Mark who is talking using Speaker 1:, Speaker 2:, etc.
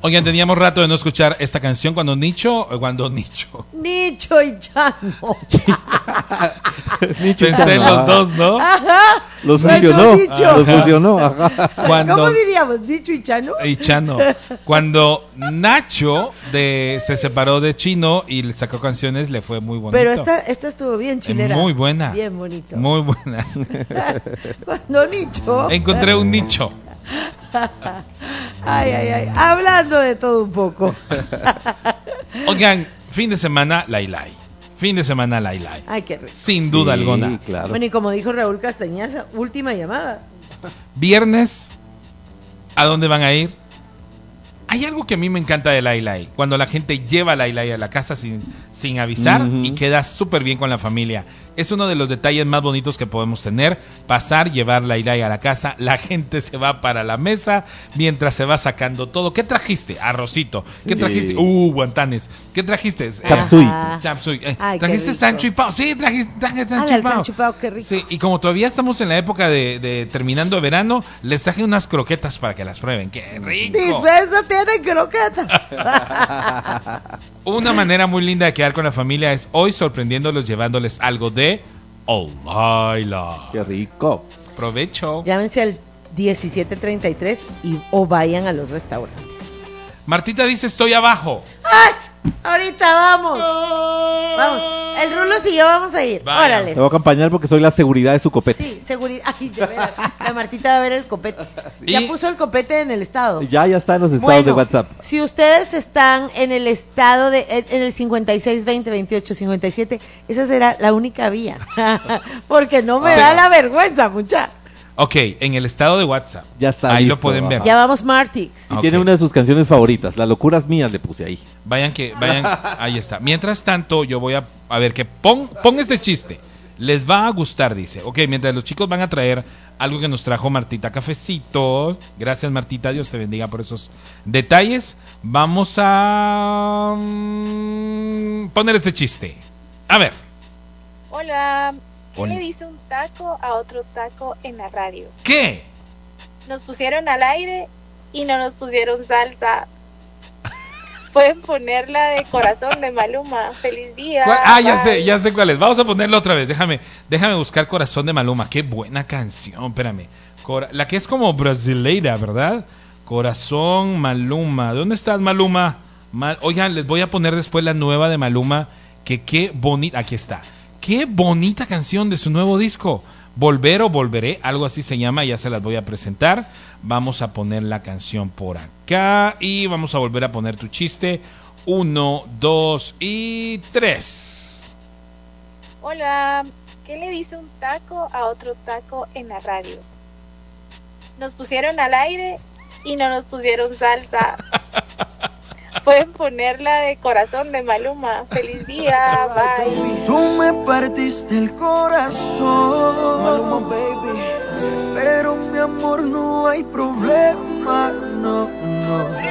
Speaker 1: Oigan, teníamos rato de no escuchar esta canción cuando Nicho
Speaker 2: y Chano.
Speaker 1: Pensé en los dos, ¿no?
Speaker 2: Ajá.
Speaker 3: Los funcionó.
Speaker 2: Nicho.
Speaker 3: Los funcionó. Ajá.
Speaker 2: ¿Cómo diríamos? ¿Nicho y Chano?
Speaker 1: Y Chano. Cuando Nacho se separó de Chino y le sacó canciones, le fue muy bonito.
Speaker 2: Pero esta estuvo bien chilera.
Speaker 1: Muy buena.
Speaker 2: Bien bonito.
Speaker 1: Muy buena.
Speaker 2: Cuando Nicho.
Speaker 1: Encontré un nicho.
Speaker 2: Ay. Hablando de todo un poco.
Speaker 1: Oigan, fin de semana, Lailai.
Speaker 2: Ay, qué rico.
Speaker 1: Sin duda alguna.
Speaker 3: Claro.
Speaker 2: Bueno, y como dijo Raúl Castañaza, última llamada.
Speaker 1: Viernes, ¿a dónde van a ir? Hay algo que a mí me encanta de Lailai, cuando la gente lleva a Lailai a la casa sin avisar y queda súper bien con la familia. Es uno de los detalles más bonitos que podemos tener, pasar, llevar Lailai a la casa, la gente se va para la mesa mientras se va sacando todo. ¿Qué trajiste? Arrocito. ¿Qué trajiste? Guantanes. ¿Qué trajiste? Chapsui. ¿Trajiste Sancho y Pao? Sí, traje Sancho y Pao.
Speaker 2: Sancho y Pao, qué rico.
Speaker 1: Sí, y como todavía estamos en la época de terminando verano, les traje unas croquetas para que las prueben. ¡Qué rico!
Speaker 2: Dispensa tiene croquetas.
Speaker 1: Una manera muy linda de quedar con la familia es hoy sorprendiéndolos llevándoles algo de Olaila.
Speaker 3: Qué rico.
Speaker 1: Provecho.
Speaker 2: Llámense al 1733 o vayan a los restaurantes.
Speaker 1: Martita dice estoy abajo.
Speaker 2: ¡Ay! Ahorita vamos. Vamos. El Rulos y yo vamos a ir.
Speaker 1: Vaya.
Speaker 2: Órale.
Speaker 3: Te voy a acompañar porque soy la seguridad de su copete.
Speaker 2: Sí, seguridad. Ay, de veras. La Martita va a ver el copete. Ya puso el copete en el estado.
Speaker 3: Ya está en los estados de WhatsApp.
Speaker 2: Si ustedes están en el estado en el 56 20 28 57, esa será la única vía. Porque no me da la vergüenza, mucha.
Speaker 1: Ok, en el estado de WhatsApp.
Speaker 3: Ya está.
Speaker 1: Ahí
Speaker 3: listo,
Speaker 1: lo pueden ver.
Speaker 2: Ya vamos, Martix.
Speaker 3: Y tiene una de sus canciones favoritas. Las locuras mías le puse ahí.
Speaker 1: Vayan, ahí está. Mientras tanto, yo voy a ver que pon este chiste. Les va a gustar, dice. Ok, mientras los chicos van a traer algo que nos trajo Martita, cafecitos. Gracias, Martita, Dios te bendiga por esos detalles. Vamos a poner este chiste. A ver.
Speaker 4: Hola. ¿Qué le dice un taco a otro taco en la radio?
Speaker 1: ¿Qué?
Speaker 4: Nos pusieron al aire y no nos pusieron salsa. Pueden ponerla de Corazón de Maluma. Feliz día.
Speaker 1: Ya sé cuál es. Vamos a ponerla otra vez. Déjame buscar Corazón de Maluma. Qué buena canción. Espérame. La que es como brasileira, ¿verdad? Corazón Maluma. ¿Dónde estás, Maluma? Oigan, les voy a poner después la nueva de Maluma. Que qué bonita. Aquí está. Qué bonita canción de su nuevo disco. Volver o Volveré, algo así se llama, ya se las voy a presentar. Vamos a poner la canción por acá y vamos a volver a poner tu chiste. 1, 2 y 3.
Speaker 4: Hola, ¿qué le dice un taco a otro taco en la radio? Nos pusieron al aire y no nos pusieron salsa. Pueden ponerla de Corazón de Maluma. Feliz día, bye.
Speaker 5: Tú me partiste el corazón, Maluma, baby. Pero mi amor, no hay problema, no.